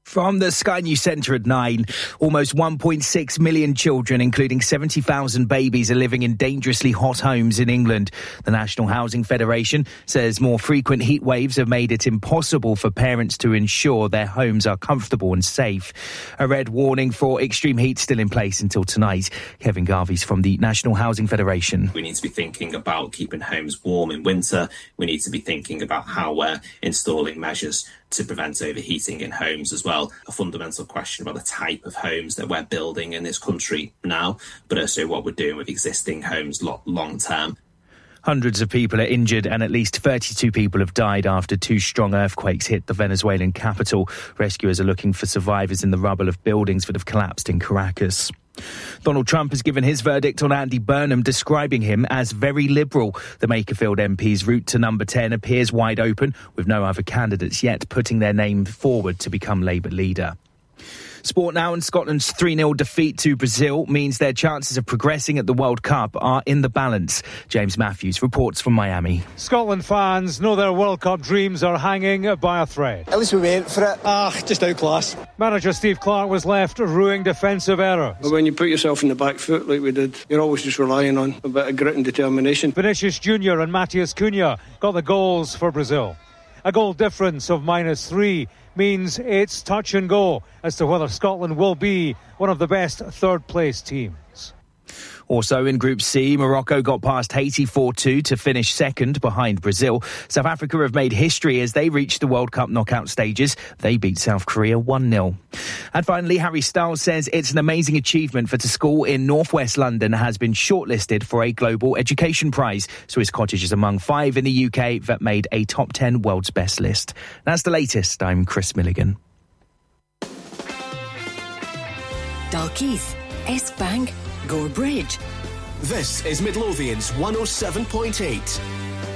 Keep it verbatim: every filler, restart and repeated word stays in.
From the Sky News Centre at nine, almost one point six million children, including seventy thousand babies, are living in dangerously hot homes in England. The National Housing Federation says more frequent heat waves have made it impossible for parents to ensure their homes are comfortable and safe. A red warning for extreme heat still in place until tonight. Kevin Garvey's from the National Housing Federation. We need to be thinking about keeping homes warm in winter. We need to be thinking about how we're installing measures to prevent overheating in homes as well. A fundamental question about the type of homes that we're building in this country now, but also what we're doing with existing homes long term. Hundreds of people are injured and at least thirty-two people have died after two strong earthquakes hit the Venezuelan capital. Rescuers are looking for survivors in the rubble of buildings that have collapsed in Caracas. Donald Trump has given his verdict on Andy Burnham, describing him as very liberal. The Makerfield M P's route to number ten appears wide open, with no other candidates yet putting their name forward to become Labour leader. Sport now, and Scotland's three nil defeat to Brazil means their chances of progressing at the World Cup are in the balance. James Matthews reports from Miami. Scotland fans know their World Cup dreams are hanging by a thread. At least we went for it. Ah, just outclassed. Manager Steve Clarke was left ruining defensive errors. But when you put yourself in the back foot like we did, you're always just relying on a bit of grit and determination. Vinicius Junior and Matheus Cunha got the goals for Brazil. A goal difference of minus three means it's touch and go as to whether Scotland will be one of the best third-place teams. Also in Group C, Morocco got past Haiti four two to finish second behind Brazil. South Africa have made history as they reached the World Cup knockout stages. They beat South Korea one nil. And finally, Harry Styles says it's an amazing achievement that a school in northwest London has been shortlisted for a Global Education Prize. Swiss Cottage is among five in the U K that made a top ten world's best list. That's the latest. I'm Chris Milligan. Dalkeith, Eskbank, Gore Bridge. This is Midlothian's one oh seven point eight.